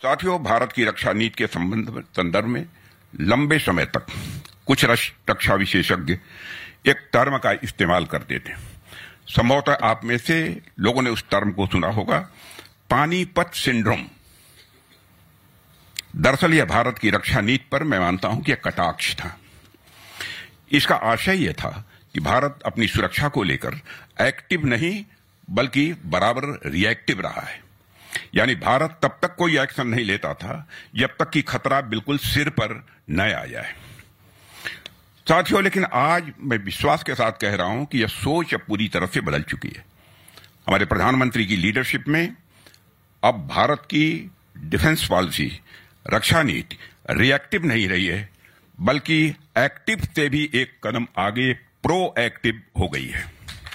साथियों, भारत की रक्षा नीति के संदर्भ में लंबे समय तक कुछ रक्षा विशेषज्ञ एक टर्म का इस्तेमाल करते थे। संभवतः आप में से लोगों ने उस टर्म को सुना होगा, पानीपत सिंड्रोम। दरअसल यह भारत की रक्षा नीति पर मैं मानता हूं कि एक कटाक्ष था। इसका आशय यह था कि भारत अपनी सुरक्षा को लेकर एक्टिव नहीं बल्कि बराबर रिएक्टिव रहा है। यानी भारत तब तक कोई एक्शन नहीं लेता था जब तक कि खतरा बिल्कुल सिर पर न आ जाए। साथियों, लेकिन आज मैं विश्वास के साथ कह रहा हूं कि यह सोच अब पूरी तरह से बदल चुकी है। हमारे प्रधानमंत्री की लीडरशिप में अब भारत की डिफेंस पॉलिसी, रक्षा नीति रिएक्टिव नहीं रही है बल्कि एक्टिव से भी एक कदम आगे प्रोएक्टिव हो गई है।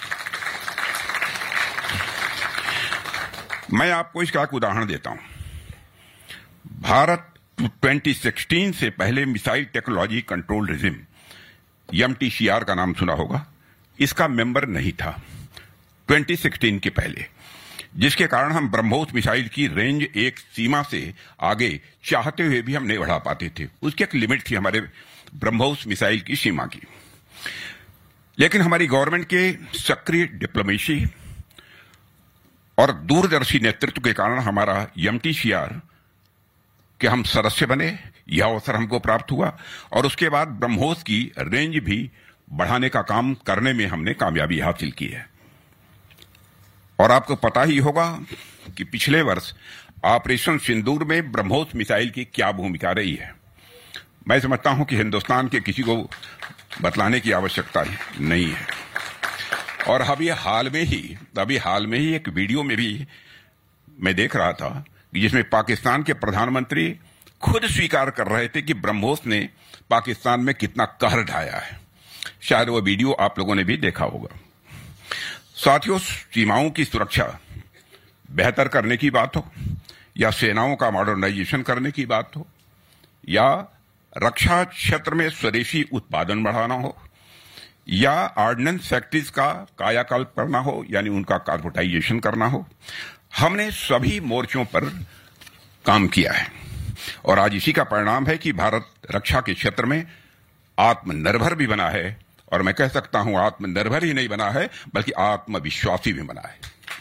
मैं आपको इसका एक उदाहरण देता हूं। भारत 2016 से पहले missile technology control regime, MTCR का नाम सुना होगा, इसका मेंबर नहीं था 2016 के पहले, जिसके कारण हम ब्रह्मोस मिसाइल की रेंज एक सीमा से आगे चाहते हुए भी हम नहीं बढ़ा पाते थे। उसकी एक लिमिट थी हमारे ब्रह्मोस मिसाइल की सीमा की। लेकिन हमारी गवर्नमेंट के सक्रिय डिप्लोमेसी और दूरदर्शी नेतृत्व के कारण हमारा MTCR के हम सदस्य बने, यह अवसर हमको प्राप्त हुआ और उसके बाद ब्रह्मोस की रेंज भी बढ़ाने का काम करने में हमने कामयाबी हासिल की है। और आपको पता ही होगा कि पिछले वर्ष ऑपरेशन सिंदूर में ब्रह्मोस मिसाइल की क्या भूमिका रही है। मैं समझता हूं कि हिंदुस्तान के किसी को बतलाने की आवश्यकता नहीं है। और अभी हाल में ही एक वीडियो में भी मैं देख रहा था जिसमें पाकिस्तान के प्रधानमंत्री खुद स्वीकार कर रहे थे कि ब्रह्मोस ने पाकिस्तान में कितना कहर ढाया है। शायद वो वीडियो आप लोगों ने भी देखा होगा। साथियों, सीमाओं की सुरक्षा बेहतर करने की बात हो या सेनाओं का मॉडर्नाइजेशन करने की बात हो या रक्षा क्षेत्र में स्वदेशी उत्पादन बढ़ाना हो या ऑर्डिनेंस फैक्ट्रीज का कायाकल्प करना हो यानी उनका कॉर्पोरेटाइजेशन करना हो, हमने सभी मोर्चों पर काम किया है। और आज इसी का परिणाम है कि भारत रक्षा के क्षेत्र में आत्मनिर्भर भी बना है और मैं कह सकता हूं आत्मनिर्भर ही नहीं बना है बल्कि आत्मविश्वासी भी बना है।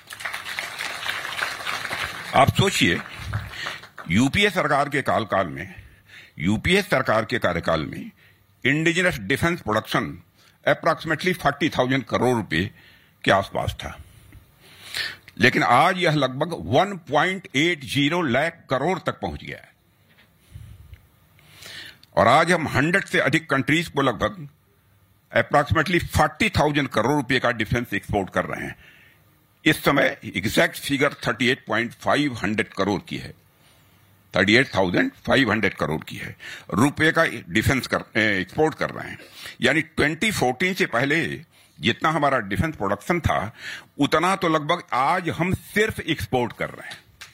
आप सोचिए, यूपीए सरकार के कार्यकाल में indigenous defence production approximately 40,000 crore रुपए के आसपास था, लेकिन आज यह लगभग 1.80 लाख करोड़ तक पहुंच गया है। और आज हम 100 से अधिक कंट्रीज को लगभग अप्रॉक्सीमेटली 40,000 करोड़ रुपए का डिफेंस एक्सपोर्ट कर रहे हैं। इस समय एग्जैक्ट फिगर 38,500 करोड़ की है, 38,500 करोड़ की है रुपए का डिफेंस एक्सपोर्ट कर रहे हैं। यानी 2014 से पहले जितना हमारा डिफेंस प्रोडक्शन था उतना तो लगभग आज हम सिर्फ एक्सपोर्ट कर रहे हैं।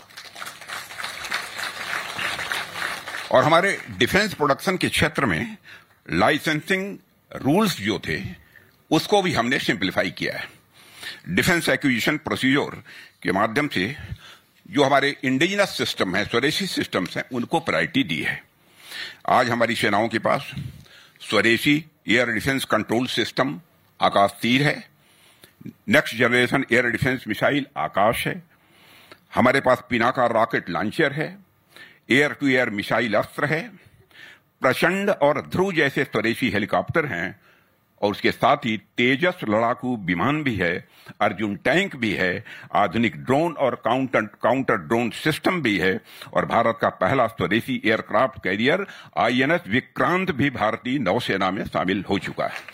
और हमारे डिफेंस प्रोडक्शन के क्षेत्र में लाइसेंसिंग रूल्स जो थे उसको भी हमने सिंप्लीफाई किया है। डिफेंस एक्विजिशन प्रोसीजर के माध्यम से जो हमारे इंडिजिनस सिस्टम है, स्वदेशी सिस्टम्स हैं, उनको प्रायोरिटी दी है। आज हमारी सेनाओं के पास स्वदेशी एयर डिफेंस कंट्रोल सिस्टम आकाश तीर है, next generation air defence missile आकाश है, हमारे पास पिनाका रॉकेट लॉन्चर है, एयर टू एयर मिसाइल अस्त्र है, प्रचंड और ध्रुव जैसे स्वदेशी हेलीकॉप्टर हैं और उसके साथ ही तेजस लड़ाकू विमान भी है, अर्जुन टैंक भी है, आधुनिक ड्रोन और काउंटर ड्रोन सिस्टम भी है और भारत का पहला स्वदेशी एयरक्राफ्ट कैरियर INS विक्रांत भी भारतीय नौसेना में शामिल हो चुका है।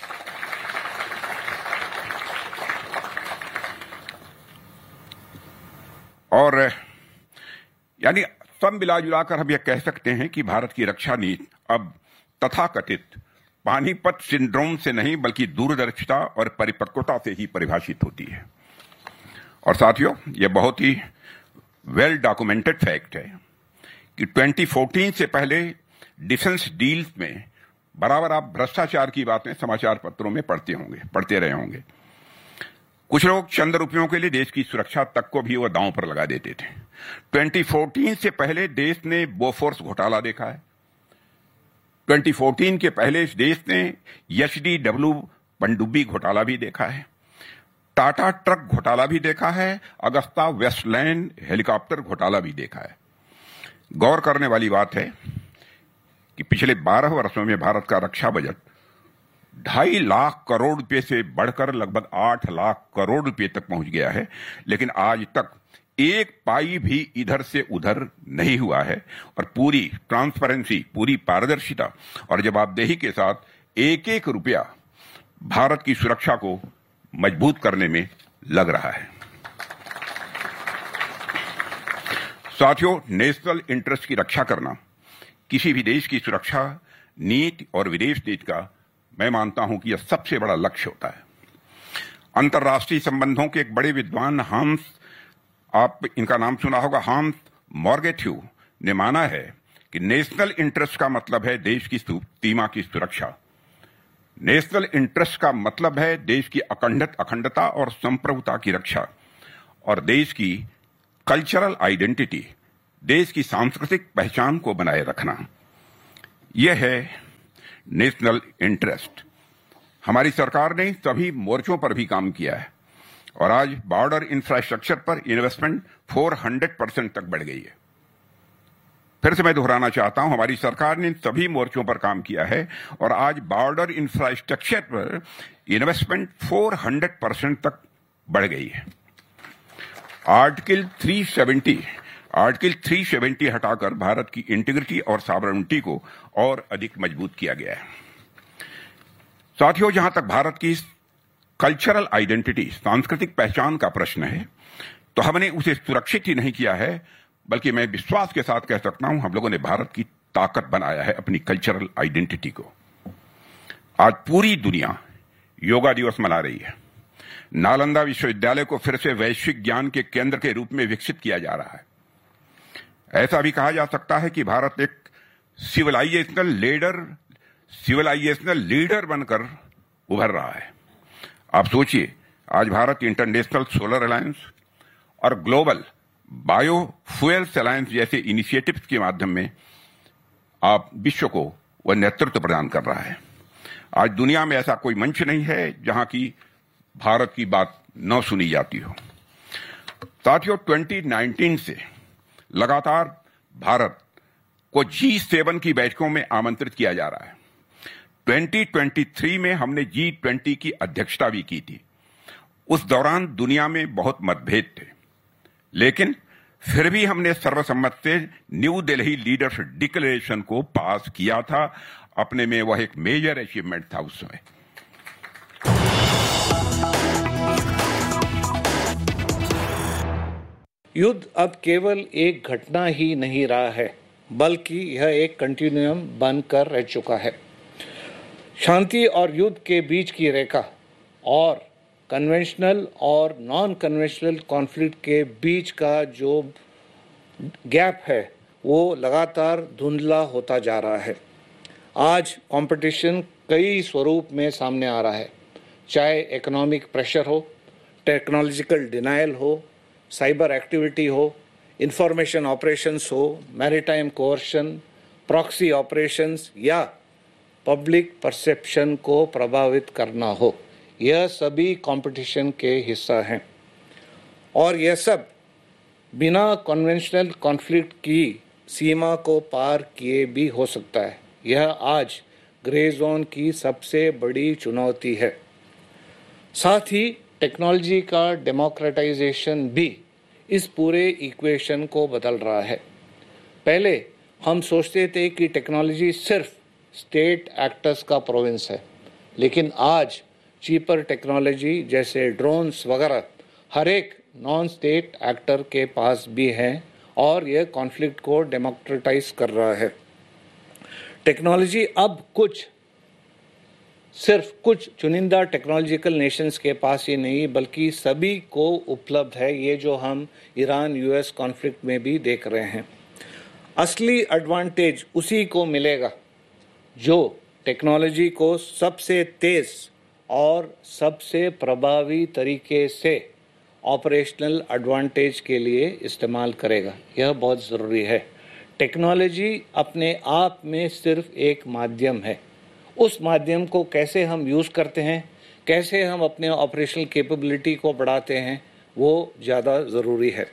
और यानी सब मिला जुलाकर हम यह कह सकते हैं कि भारत की रक्षा नीति अब तथाकथित पानीपत सिंड्रोम से नहीं बल्कि दूरदर्शिता और परिपक्वता से ही परिभाषित होती है। और साथियों, यह बहुत ही वेल डॉक्यूमेंटेड फैक्ट है कि 2014 से पहले डिफेंस डील्स में बराबर आप भ्रष्टाचार की बातें समाचार पत्रों में पढ़ते रहे होंगे। कुछ लोग चंद रुपयों के लिए देश की सुरक्षा तक को भी वो दांव पर लगा देते थे। 2014 से पहले देश ने बोफोर्स घोटाला देखा है। 2014 के पहले इस देश ने एचडीडब्ल्यू पनडुब्बी घोटाला भी देखा है, टाटा ट्रक घोटाला भी देखा है, अगस्ता वेस्टलैंड हेलीकॉप्टर घोटाला भी देखा है। गौर करने वाली बात है कि पिछले 12 वर्षों में भारत का रक्षा बजट 2.5 लाख करोड़ रुपए से बढ़कर लगभग 8 लाख करोड़ रुपए तक पहुंच गया है, लेकिन आज तक एक पाई भी इधर से उधर नहीं हुआ है और पूरी ट्रांसपेरेंसी, पूरी पारदर्शिता और जवाबदेही के साथ एक एक रुपया भारत की सुरक्षा को मजबूत करने में लग रहा है। साथियों, नेशनल इंटरेस्ट की रक्षा करना किसी भी देश की सुरक्षा नीति और विदेश नीति का मैं मानता हूं कि यह सबसे बड़ा लक्ष्य होता है। अंतर्राष्ट्रीय संबंधों के एक बड़े विद्वान हांस, आप इनका नाम सुना होगा, हांस मॉर्गेथ्यू ने माना है कि नेशनल इंटरेस्ट का मतलब है देश की सीमा की सुरक्षा। नेशनल इंटरेस्ट का मतलब है देश की अखंडता और संप्रभुता की रक्षा और देश की कल्चरल आइडेंटिटी, देश की सांस्कृतिक पहचान को बनाए रखना। यह है नेशनल इंटरेस्ट। हमारी सरकार ने सभी मोर्चों पर भी काम किया है और आज बॉर्डर इंफ्रास्ट्रक्चर पर इन्वेस्टमेंट 400% तक बढ़ गई है। फिर से मैं दोहराना चाहता हूं, हमारी सरकार ने सभी मोर्चों पर काम किया है और आज बॉर्डर इंफ्रास्ट्रक्चर पर इन्वेस्टमेंट 400% तक बढ़ गई है। आर्टिकल 370 हटाकर भारत की इंटीग्रिटी और सॉवरेनिटी को और अधिक मजबूत किया गया है। साथियों, जहां तक भारत की कल्चरल आइडेंटिटी, सांस्कृतिक पहचान का प्रश्न है, तो हमने उसे सुरक्षित ही नहीं किया है, बल्कि मैं विश्वास के साथ कह सकता हूं हम लोगों ने भारत की ताकत बनाया है अपनी कल्चरल आइडेंटिटी को। आज पूरी दुनिया योगा दिवस मना रही है। नालंदा विश्वविद्यालय को फिर से वैश्विक ज्ञान के केंद्र के रूप में विकसित किया जा रहा है। ऐसा भी कहा जा सकता है कि भारत एक सिविलाइजेशनल लीडर बनकर उभर रहा है। आप सोचिए, आज भारत इंटरनेशनल सोलर अलायंस और ग्लोबल बायोफ्यूल्स अलायंस जैसे इनिशिएटिव्स के माध्यम में आप विश्व को वह नेतृत्व प्रदान कर रहा है। आज दुनिया में ऐसा कोई मंच नहीं है जहां की भारत की बात न सुनी जाती हो। साथियों, 2019 से लगातार भारत को G7 की बैठकों में आमंत्रित किया जा रहा है। 2023 में हमने G20 की अध्यक्षता भी की थी। उस दौरान दुनिया में बहुत मतभेद थे, लेकिन फिर भी हमने सर्वसम्मत से न्यू दिल्ली लीडर्स डिक्लेरेशन को पास किया था। अपने में वह एक मेजर अचीवमेंट था उस समय। युद्ध अब केवल एक घटना ही नहीं रहा है, बल्कि यह एक कंटिन्यूम बनकर रह चुका है। शांति और युद्ध के बीच की रेखा और कन्वेंशनल और नॉन कन्वेंशनल कॉन्फ्लिक्ट के बीच का जो गैप है वो लगातार धुंधला होता जा रहा है। आज कंपटीशन कई स्वरूप में सामने आ रहा है, चाहे इकोनॉमिक प्रेशर हो, टेक्नोलॉजिकल डिनायल हो, साइबर एक्टिविटी हो, इंफॉर्मेशन ऑपरेशंस हो, मैरीटाइम कोर्शन, प्रॉक्सी ऑपरेशंस या पब्लिक परसेप्शन को प्रभावित करना हो। यह सभी कंपटीशन के हिस्सा हैं और यह सब बिना कन्वेंशनल कॉन्फ्लिक्ट की सीमा को पार किए भी हो सकता है। यह आज ग्रे जोन की सबसे बड़ी चुनौती है। साथ ही टेक्नोलॉजी का डेमोक्रेटाइजेशन भी इस पूरे इक्वेशन को बदल रहा है। पहले हम सोचते थे कि टेक्नोलॉजी सिर्फ स्टेट एक्टर्स का प्रोविंस है, लेकिन आज चीपर टेक्नोलॉजी जैसे ड्रोन्स वगैरह हर एक नॉन स्टेट एक्टर के पास भी हैं और यह कॉन्फ्लिक्ट को डेमोक्रेटाइज कर रहा है। टेक्नोलॉजी अब सिर्फ कुछ चुनिंदा टेक्नोलॉजिकल नेशंस के पास ही नहीं, बल्कि सभी को उपलब्ध है। ये जो हम ईरान यूएस कॉन्फ्लिक्ट में भी देख रहे हैं। असली एडवांटेज उसी को मिलेगा जो टेक्नोलॉजी को सबसे तेज और सबसे प्रभावी तरीके से ऑपरेशनल एडवांटेज के लिए इस्तेमाल करेगा। यह बहुत ज़रूरी है। टेक्नोलॉजी अपने आप में सिर्फ एक माध्यम है। उस माध्यम को कैसे हम यूज़ करते हैं, कैसे हम अपने ऑपरेशनल कैपेबिलिटी को बढ़ाते हैं, वो ज़्यादा ज़रूरी है।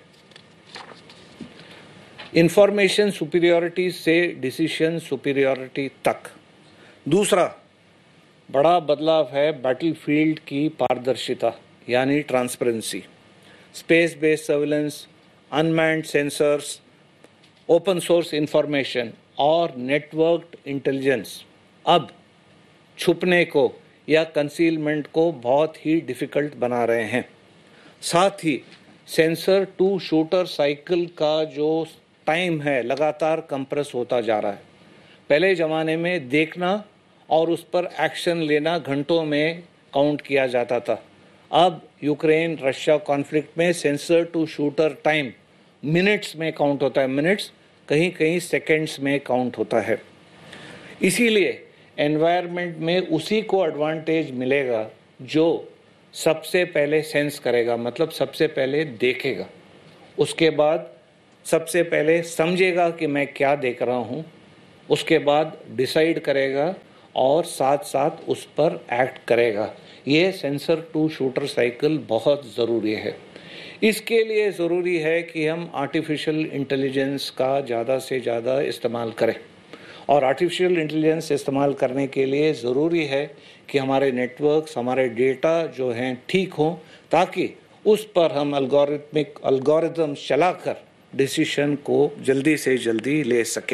इंफॉर्मेशन सुपीरियॉरिटी से डिसीजन सुपीरियॉरिटी तक। दूसरा बड़ा बदलाव है बैटलफील्ड की पारदर्शिता यानी transparency. Space based surveillance, unmanned sensors, open source information और नेटवर्क्ड इंटेलिजेंस अब छुपने को या कंसीलमेंट को बहुत ही डिफ़िकल्ट बना रहे हैं। साथ ही सेंसर टू शूटर साइकिल का जो टाइम है लगातार कंप्रेस होता जा रहा है। पहले ज़माने में देखना और उस पर एक्शन लेना घंटों में काउंट किया जाता था। अब यूक्रेन रशिया कॉन्फ्लिक्ट में sensor to shooter time minutes में काउंट होता है, मिनट्स कहीं कहीं सेकंड्स में काउंट होता है। इसीलिए एनवायरनमेंट में उसी को एडवांटेज मिलेगा जो सबसे पहले सेंस करेगा, मतलब सबसे पहले देखेगा, उसके बाद सबसे पहले समझेगा कि मैं क्या देख रहा हूँ, उसके बाद डिसाइड करेगा और साथ साथ उस पर एक्ट करेगा। ये सेंसर टू शूटर साइकिल बहुत ज़रूरी है। इसके लिए ज़रूरी है कि हम आर्टिफिशियल इंटेलिजेंस का ज़्यादा से ज़्यादा इस्तेमाल करें और आर्टिफिशियल इंटेलिजेंस इस्तेमाल करने के लिए ज़रूरी है कि हमारे नेटवर्क्स, हमारे डेटा जो हैं ठीक हों, ताकि उस पर हम एल्गोरिथम चलाकर डिसीजन को जल्दी से जल्दी ले सकें।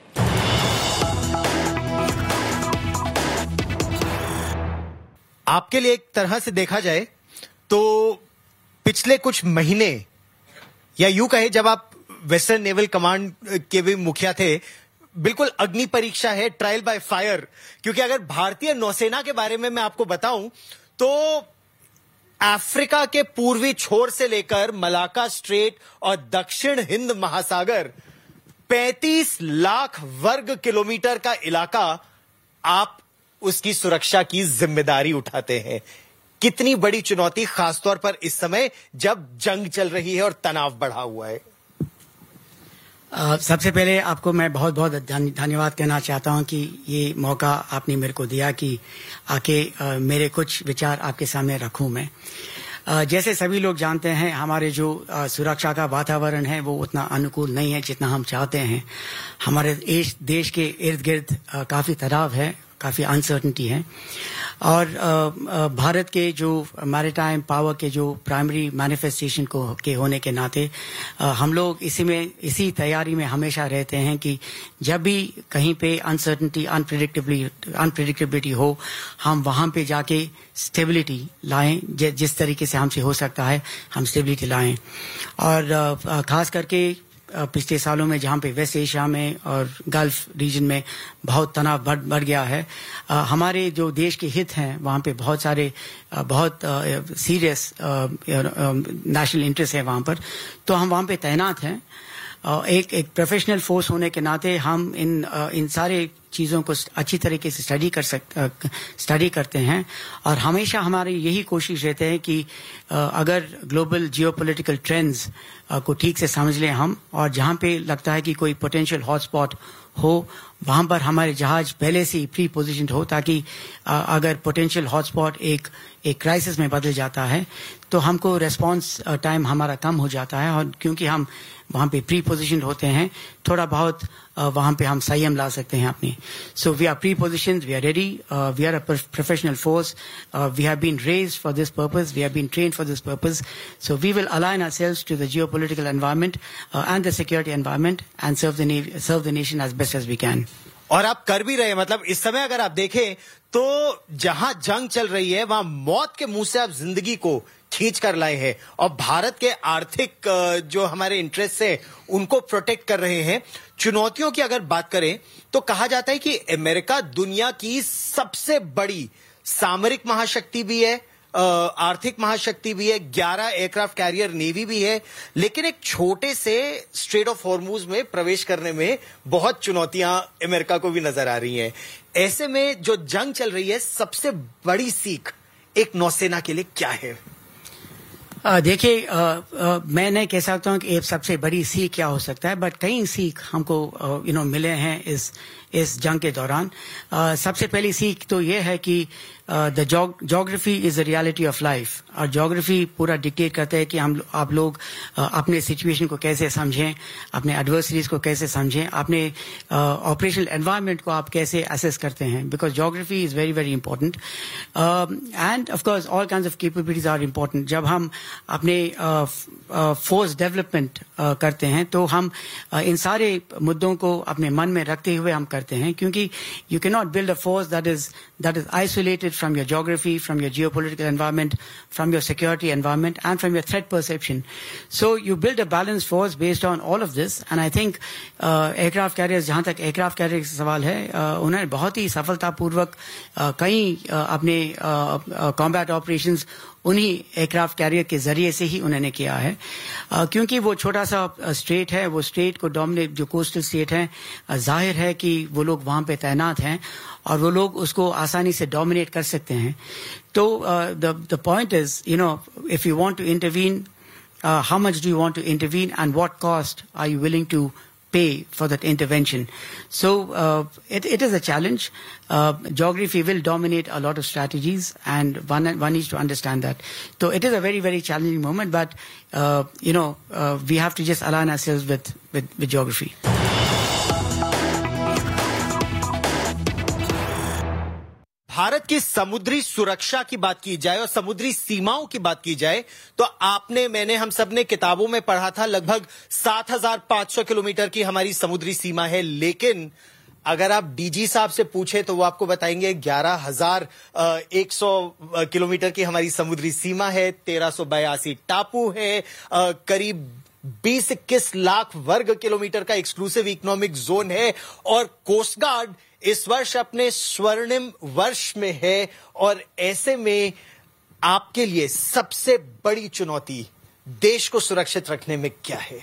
आपके लिए एक तरह से देखा जाए तो पिछले कुछ महीने या यूं कहे जब आप वेस्टर्न नेवल कमांड के भी मुखिया थे, बिल्कुल अग्नि परीक्षा है, ट्रायल बाय फायर। क्योंकि अगर भारतीय नौसेना के बारे में मैं आपको बताऊं तो अफ्रीका के पूर्वी छोर से लेकर मलाका स्ट्रेट और दक्षिण हिंद महासागर 35 लाख वर्ग किलोमीटर का इलाका आप उसकी सुरक्षा की जिम्मेदारी उठाते हैं। कितनी बड़ी चुनौती, खासतौर पर इस समय जब जंग चल रही है और तनाव बढ़ा हुआ है। सबसे पहले आपको मैं बहुत बहुत धन्यवाद कहना चाहता हूं कि ये मौका आपने मेरे को दिया कि आके मेरे कुछ विचार आपके सामने रखूं मैं। जैसे सभी लोग जानते हैं, हमारे जो सुरक्षा का वातावरण है वो उतना अनुकूल नहीं है जितना हम चाहते हैं। हमारे देश के इर्द गिर्द काफ़ी तनाव है, काफ़ी अनसर्टनिटी है और भारत के जो मैरीटाइम पावर के जो प्राइमरी मैनिफेस्टेशन के होने के नाते हम लोग इसी तैयारी में हमेशा रहते हैं कि जब भी कहीं पे अनसर्टनिटी, अनप्रेडिक्टेबिलिटी हो, हम वहाँ पे जाके स्टेबिलिटी लाएं। जिस तरीके से हमसे हो सकता है हम स्टेबिलिटी लाएं। और खास करके पिछले सालों में जहाँ पे वेस्ट एशिया में और गल्फ रीजन में बहुत तनाव बढ़ गया है, हमारे जो देश के हित हैं वहाँ पे बहुत सारे बहुत सीरियस नेशनल इंटरेस्ट है वहाँ पर, तो हम वहाँ पे तैनात हैं। एक प्रोफेशनल फोर्स होने के नाते हम इन सारे चीज़ों को अच्छी तरीके से स्टडी करते हैं और हमेशा हमारी यही कोशिश रहते हैं कि अगर ग्लोबल जियोपॉलिटिकल ट्रेंड्स को ठीक से समझ लें हम, और जहाँ पे लगता है कि कोई पोटेंशियल हॉटस्पॉट हो वहाँ पर हमारे जहाज पहले से ही प्री पोजिशन्ड हो, ताकि अगर पोटेंशियल हॉटस्पॉट एक क्राइसिस में बदल जाता है तो हमको रेस्पॉन्स टाइम हमारा कम हो जाता है। और क्योंकि हम वहाँ पे प्री पोजिशन्ड होते हैं, थोड़ा बहुत वहाँ पे हम संयम ला सकते हैं अपने। So we are pre पोजिशन्ड, we are ready, we are a professional force, we have been raised for this purpose, we have been trained for this purpose. So we will align ourselves to the geopolitical environment and the security environment and serve the nation as best as we can. और आप कर भी रहे हैं। मतलब इस समय अगर आप देखें तो जहां जंग चल रही है वहां मौत के मुंह से आप जिंदगी को खींच कर लाए हैं और भारत के आर्थिक जो हमारे इंटरेस्ट है उनको प्रोटेक्ट कर रहे हैं। चुनौतियों की अगर बात करें तो कहा जाता है कि अमेरिका दुनिया की सबसे बड़ी सामरिक महाशक्ति भी है, आर्थिक महाशक्ति भी है, 11 एयरक्राफ्ट कैरियर नेवी भी है, लेकिन एक छोटे से स्ट्रेट ऑफ हॉर्मुज में प्रवेश करने में बहुत चुनौतियां अमेरिका को भी नजर आ रही हैं। ऐसे में जो जंग चल रही है, सबसे बड़ी सीख एक नौसेना के लिए क्या है? देखिए, मैं नहीं कह सकता हूँ कि एक सबसे बड़ी सीख क्या हो सकता है, बट कई सीख हमको मिले हैं इस जंग के दौरान। सबसे पहली सीख तो ये है कि the geography is the reality of life, और ज्योग्राफी पूरा डिक्टेट करता है कि आप लोग अपने सिचुएशन को कैसे समझें, अपने एडवर्सरीज को कैसे समझें, अपने ऑपरेशनल एनवायरनमेंट को आप कैसे असेस करते हैं, because geography is very very important. End of course all kinds of capabilities are important. जब हम अपने फोर्स डेवलपमेंट करते हैं तो हम इन सारे मुद्दों को अपने मन में रखते हुए हम करते हैं, क्योंकि you can not build a force that is isolated from your geography, from your geopolitical environment, from your security environment, and from your threat perception. So you build a balanced force based on all of this, and I think aircraft carriers, जहाँ तक aircraft carriers का सवाल है, उन्होंने बहुत ही सफलतापूर्वक कई अपने combat operations उन्हीं एयरक्राफ्ट कैरियर के जरिए से ही उन्होंने किया है, क्योंकि वो छोटा सा स्टेट है, वो स्टेट को डोमिनेट, जो कोस्टल स्टेट है, जाहिर है कि वो लोग वहां पे तैनात हैं और वो लोग उसको आसानी से डोमिनेट कर सकते हैं। तो the point is, if you want to intervene, how much do you want to intervene and what cost are you willing to pay for that intervention? So it is a challenge. Geography will dominate a lot of strategies, and one needs to understand that. So it is a very, very challenging moment, but we have to just align ourselves with geography. Bharat की समुद्री सुरक्षा की बात की जाए और समुद्री सीमाओं की बात की जाए तो मैंने हम सब ने किताबों में पढ़ा था लगभग 7,500 किलोमीटर की हमारी समुद्री सीमा है, लेकिन अगर आप डीजी साहब से पूछे तो वो आपको बताएंगे 11,100 किलोमीटर की हमारी समुद्री सीमा है, 1382 टापू है, करीब 20-21 लाख वर्ग किलोमीटर का एक्सक्लूसिव इकोनॉमिक जोन है, और कोस्ट गार्ड इस वर्ष अपने स्वर्णिम वर्ष में है। और ऐसे में आपके लिए सबसे बड़ी चुनौती देश को सुरक्षित रखने में क्या है?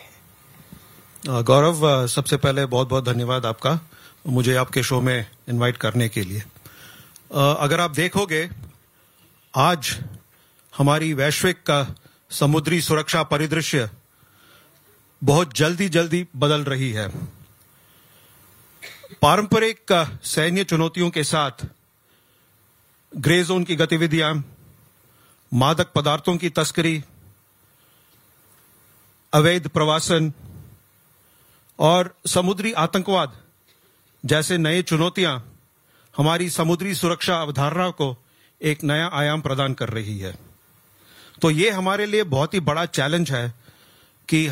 गौरव, सबसे पहले बहुत बहुत धन्यवाद आपका मुझे आपके शो में इनवाइट करने के लिए। अगर आप देखोगे, आज हमारी वैश्विक का समुद्री सुरक्षा परिदृश्य बहुत जल्दी बदल रही है। पारंपरिक सैन्य चुनौतियों के साथ ग्रे जोन की गतिविधियां, मादक पदार्थों की तस्करी, अवैध प्रवासन और समुद्री आतंकवाद जैसे नए चुनौतियां हमारी समुद्री सुरक्षा अवधारणा को एक नया आयाम प्रदान कर रही है। तो ये हमारे लिए बहुत ही बड़ा चैलेंज है कि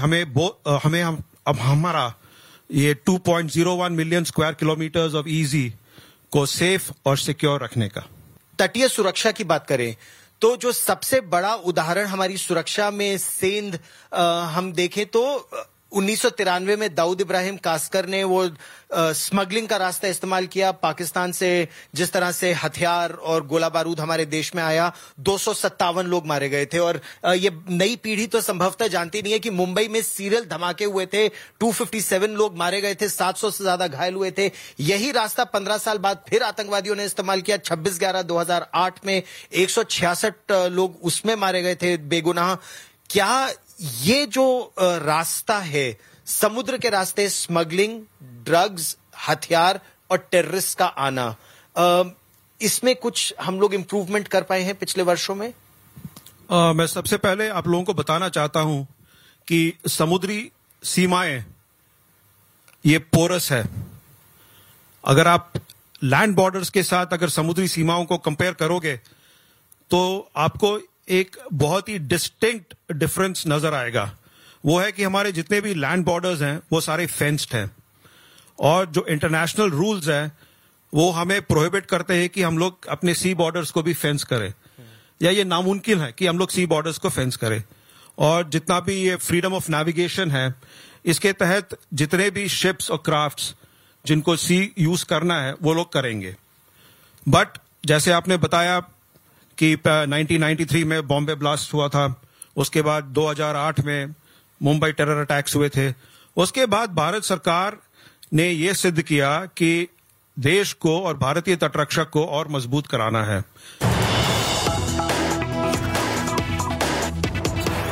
हमारा ये 2.01 million square kilometres of easy को सेफ और सिक्योर रखने का। तटीय सुरक्षा की बात करें तो जो सबसे बड़ा उदाहरण हमारी सुरक्षा में सेंध हम देखें तो 1993 में दाऊद इब्राहिम कास्कर ने वो स्मगलिंग का रास्ता इस्तेमाल किया पाकिस्तान से, जिस तरह से हथियार और गोला बारूद हमारे देश में आया, 257 लोग मारे गए थे। और ये नई पीढ़ी तो संभवतः जानती नहीं है कि मुंबई में सीरियल धमाके हुए थे, 257 लोग मारे गए थे, 700 से ज्यादा घायल हुए थे। यही रास्ता 15 साल बाद फिर आतंकवादियों ने इस्तेमाल किया। 26/11/2008 में 166 लोग उसमें मारे गए थे बेगुनाह। क्या ये जो रास्ता है, समुद्र के रास्ते स्मगलिंग, ड्रग्स, हथियार और टेररिस्ट का आना, इसमें कुछ हम लोग इंप्रूवमेंट कर पाए हैं पिछले वर्षों में? मैं सबसे पहले आप लोगों को बताना चाहता हूं कि समुद्री सीमाएं ये पोरस है। अगर आप लैंड बॉर्डर्स के साथ अगर समुद्री सीमाओं को कंपेयर करोगे तो आपको एक बहुत ही डिस्टिंक्ट डिफरेंस नजर आएगा। वो है कि हमारे जितने भी लैंड बॉर्डर्स हैं वो सारे फेंस्ड हैं, और जो इंटरनेशनल रूल्स हैं वो हमें प्रोहिबिट करते हैं कि हम लोग अपने सी बॉर्डर्स को भी फेंस करें, या ये नामुमकिन है कि हम लोग सी बॉर्डर्स को फेंस करें। और जितना भी ये फ्रीडम ऑफ नेविगेशन है, इसके तहत जितने भी शिप्स और क्राफ्ट्स जिनको सी यूज करना है वो लोग करेंगे। बट जैसे आपने बताया कि 1993 में बॉम्बे ब्लास्ट हुआ था, उसके बाद 2008 में मुंबई टेरर अटैक्स हुए थे, उसके बाद भारत सरकार ने यह सिद्ध किया कि देश को और भारतीय तटरक्षक को और मजबूत कराना है।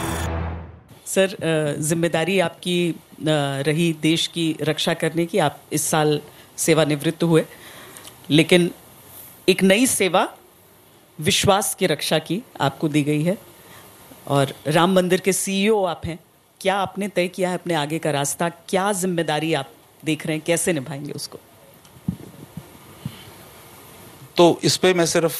सर, जिम्मेदारी आपकी रही देश की रक्षा करने की। आप इस साल सेवानिवृत्त हुए, लेकिन एक नई सेवा विश्वास की रक्षा की आपको दी गई है और राम मंदिर के सीईओ आप हैं। क्या आपने तय किया है अपने आगे का रास्ता? क्या जिम्मेदारी आप देख रहे हैं, कैसे निभाएंगे उसको? तो इस पे मैं सिर्फ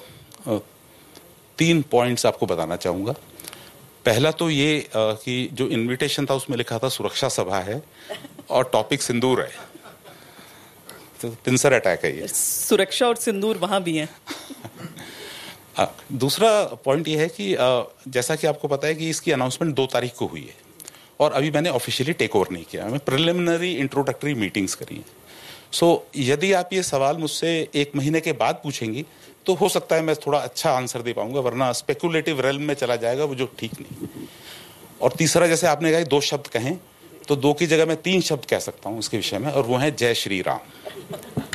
3 पॉइंट्स आपको बताना चाहूंगा। पहला तो ये कि जो इनविटेशन था उसमें लिखा था सुरक्षा सभा है और टॉपिक सिंदूर है, तो पिंसर अटैक है ये। सुरक्षा और सिंदूर वहां भी है। दूसरा पॉइंट ये है कि जैसा कि आपको पता है कि इसकी अनाउंसमेंट 2 तारीख को हुई है और अभी मैंने ऑफिशियली टेक ओवर नहीं किया, मैं प्रिलिमिनरी इंट्रोडक्टरी मीटिंग्स करी हैं। सो यदि आप ये सवाल मुझसे 1 महीने के बाद पूछेंगी तो हो सकता है मैं थोड़ा अच्छा आंसर दे पाऊंगा, वरना स्पेकुलेटिव रेल्म में चला जाएगा, वो जो ठीक नहीं। और तीसरा, जैसे आपने कहा 2 शब्द कहें, तो 2 की जगह मैं 3 शब्द कह सकता हूं इसके विषय में, और वो है जय श्री राम।